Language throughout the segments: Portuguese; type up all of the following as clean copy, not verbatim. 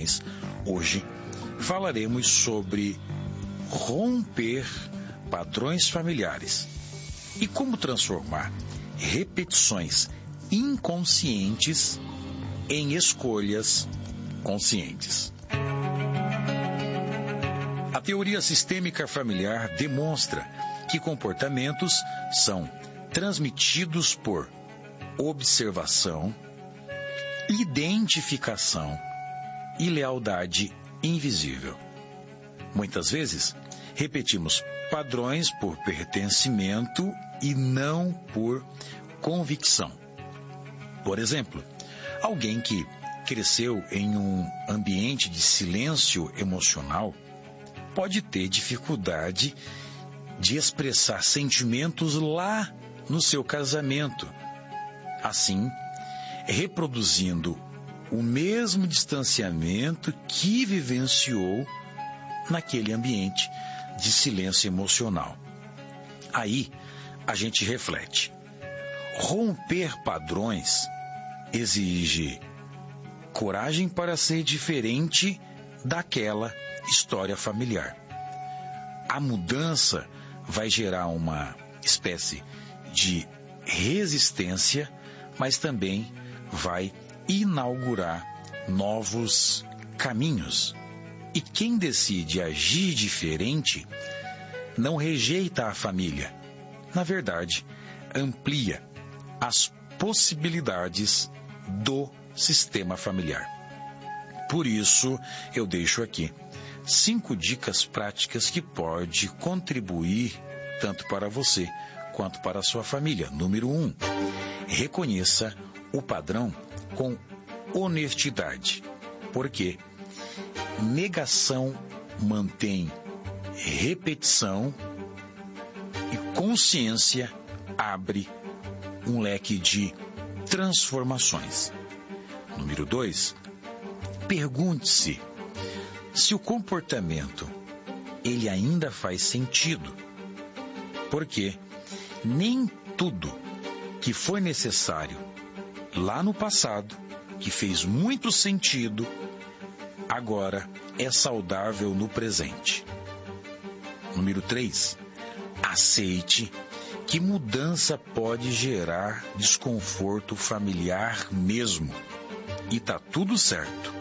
Reflexões. Hoje falaremos sobre romper padrões familiares e como transformar repetições inconscientes em escolhas conscientes. A teoria sistêmica familiar demonstra que comportamentos são transmitidos por observação, identificação e lealdade invisível. Muitas vezes, repetimos padrões por pertencimento e não por convicção. Por exemplo, alguém que cresceu em um ambiente de silêncio emocional pode ter dificuldade de expressar sentimentos lá no seu casamento, assim, reproduzindo o mesmo distanciamento que vivenciou naquele ambiente de silêncio emocional. Aí, a gente reflete. Romper padrões exige coragem para ser diferente daquela história familiar. A mudança vai gerar uma espécie de resistência, mas também vai inaugurar novos caminhos. E quem decide agir diferente não rejeita a família. Na verdade, amplia as possibilidades do sistema familiar. Por isso, eu deixo aqui 5 dicas práticas que pode contribuir tanto para você quanto para a sua família. Número 1, reconheça o padrão com honestidade, porque negação mantém repetição e consciência abre um leque de transformações. Número 2, pergunte-se se o comportamento ele ainda faz sentido, porque nem tudo que foi necessário lá no passado, que fez muito sentido, agora é saudável no presente. Número 3, aceite que mudança pode gerar desconforto familiar mesmo, e tá tudo certo.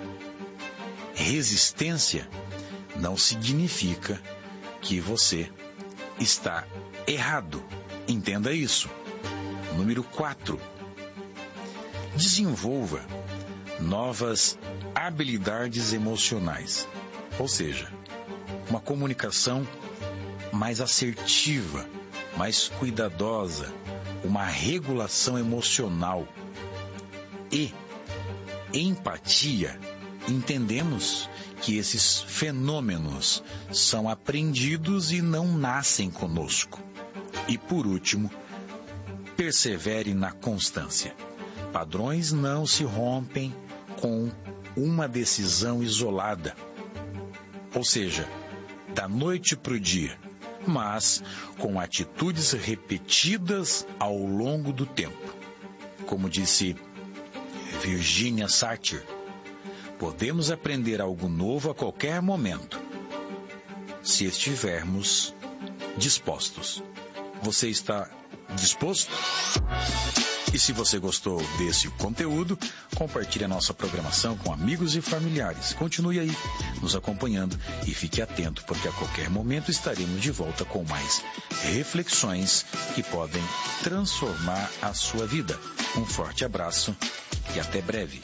Resistência não significa que você está errado. Entenda isso. Número 4, desenvolva novas habilidades emocionais, ou seja, uma comunicação mais assertiva, mais cuidadosa, uma regulação emocional e empatia. Entendemos que esses fenômenos são aprendidos e não nascem conosco. E por último, persevere na constância. Padrões não se rompem com uma decisão isolada, ou seja, da noite para o dia, mas com atitudes repetidas ao longo do tempo. Como disse Virginia Satir, podemos aprender algo novo a qualquer momento, se estivermos dispostos. Você está disposto? E se você gostou desse conteúdo, compartilhe a nossa programação com amigos e familiares. Continue aí nos acompanhando e fique atento, porque a qualquer momento estaremos de volta com mais reflexões que podem transformar a sua vida. Um forte abraço e até breve.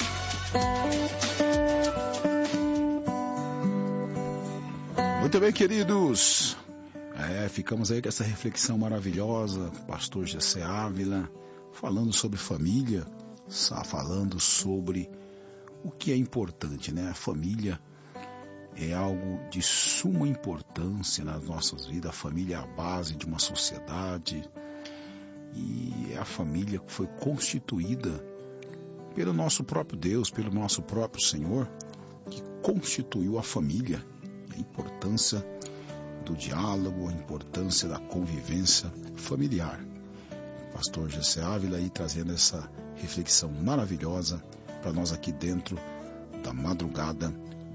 Muito bem, queridos. Ficamos aí com essa reflexão maravilhosa, pastor Gessé Ávila, falando sobre família, falando sobre o que é importante, né? A família é algo de suma importância nas nossas vidas. A família é a base de uma sociedade e é a família que foi constituída pelo nosso próprio Deus, pelo nosso próprio Senhor, que constituiu a família. A importância do diálogo, a importância da convivência familiar. Pastor Gessé Ávila aí trazendo essa reflexão maravilhosa para nós aqui dentro da madrugada